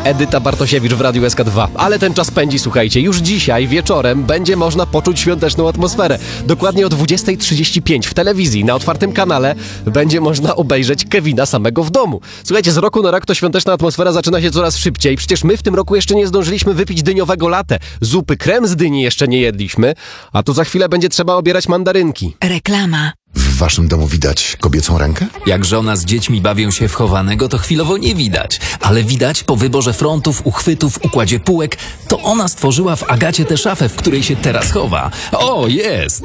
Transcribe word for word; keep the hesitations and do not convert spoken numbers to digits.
Edyta Bartosiewicz w Radiu S K dwa. Ale ten czas pędzi, słuchajcie. Już dzisiaj wieczorem będzie można poczuć świąteczną atmosferę. Dokładnie o dwudziesta trzydzieści pięć w telewizji na otwartym kanale będzie można obejrzeć Kevina samego w domu. Słuchajcie, z roku na rok to świąteczna atmosfera zaczyna się coraz szybciej. Przecież my w tym roku jeszcze nie zdążyliśmy wypić dyniowego latte. Zupy krem z dyni jeszcze nie jedliśmy, a tu za chwilę będzie trzeba obierać mandarynki. Reklama. W waszym domu widać kobiecą rękę? Jak żona z dziećmi bawią się w chowanego, to chwilowo nie widać. Ale widać po wyborze frontów, uchwytów, układzie półek, to ona stworzyła w Agacie tę szafę, w której się teraz chowa. O, jest!